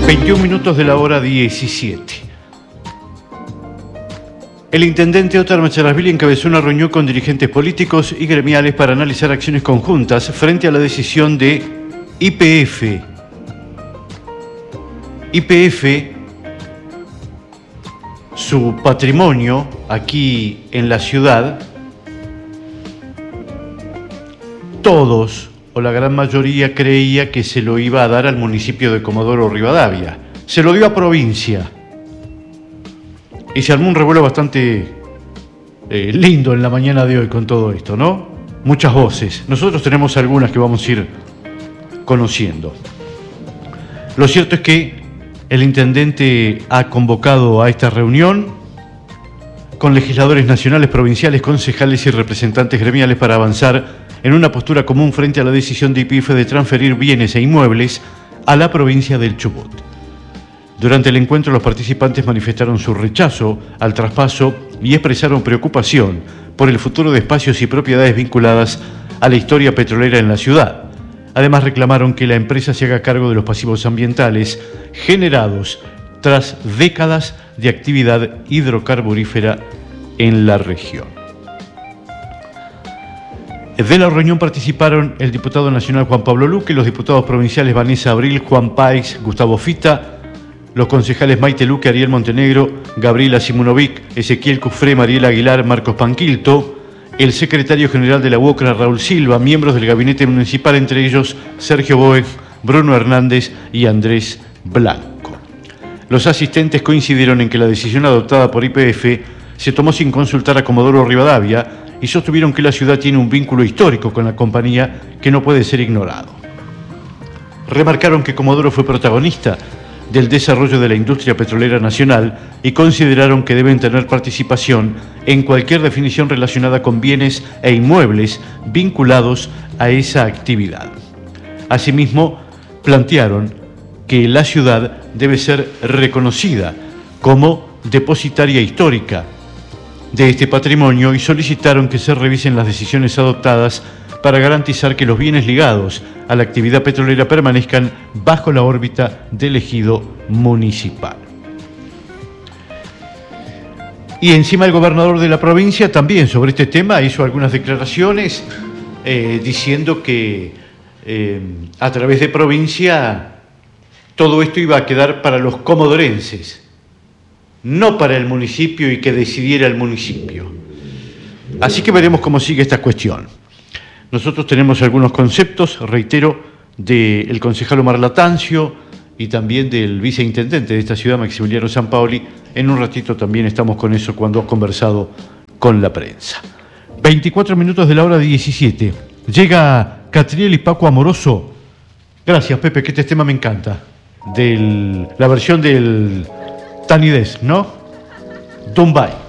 21 minutos de la hora 17. El intendente Óscar Macharasvili encabezó una reunión con dirigentes políticos y gremiales para analizar acciones conjuntas frente a la decisión de YPF. YPF, su patrimonio aquí en la ciudad, todos o la gran mayoría creía que se lo iba a dar al municipio de Comodoro Rivadavia. Se lo dio a provincia. Y se armó un revuelo bastante lindo en la mañana de hoy con todo esto, ¿no? Muchas voces. Nosotros tenemos algunas que vamos a ir conociendo. Lo cierto es que el intendente ha convocado a esta reunión con legisladores nacionales, provinciales, concejales y representantes gremiales para avanzar en una postura común frente a la decisión de YPF de transferir bienes e inmuebles a la provincia del Chubut. Durante el encuentro, los participantes manifestaron su rechazo al traspaso y expresaron preocupación por el futuro de espacios y propiedades vinculadas a la historia petrolera en la ciudad. Además, reclamaron que la empresa se haga cargo de los pasivos ambientales generados tras décadas de actividad hidrocarburífera en la región. De la reunión participaron el diputado nacional Juan Pablo Luque, los diputados provinciales Vanessa Abril, Juan Páez, Gustavo Fita, los concejales Maite Luque, Ariel Montenegro, Gabriela Simunovic, Ezequiel Cufré, Mariela Aguilar, Marcos Panquilto, el secretario general de la UOCRA, Raúl Silva, miembros del gabinete municipal, entre ellos Sergio Boeck, Bruno Hernández y Andrés Blanco. Los asistentes coincidieron en que la decisión adoptada por YPF se tomó sin consultar a Comodoro Rivadavia y sostuvieron que la ciudad tiene un vínculo histórico con la compañía que no puede ser ignorado. Remarcaron que Comodoro fue protagonista del desarrollo de la industria petrolera nacional y consideraron que deben tener participación en cualquier definición relacionada con bienes e inmuebles vinculados a esa actividad. Asimismo, plantearon que la ciudad debe ser reconocida como depositaria histórica de este patrimonio y solicitaron que se revisen las decisiones adoptadas para garantizar que los bienes ligados a la actividad petrolera permanezcan bajo la órbita del ejido municipal. Y encima el gobernador de la provincia también sobre este tema hizo algunas declaraciones diciendo que a través de provincia todo esto iba a quedar para los comodorenses, no para el municipio y que decidiera el municipio. Así que veremos cómo sigue esta cuestión. Nosotros tenemos algunos conceptos, reitero, del concejal Omar Latancio y también del viceintendente de esta ciudad, Maximiliano Sampaoli. En un ratito también estamos con eso cuando ha conversado con la prensa. 24 minutos de la hora 17. Llega Catriel y Paco Amoroso. Gracias, Pepe, que este tema me encanta. La versión del Tiny Desk, ¿no? Dumbai.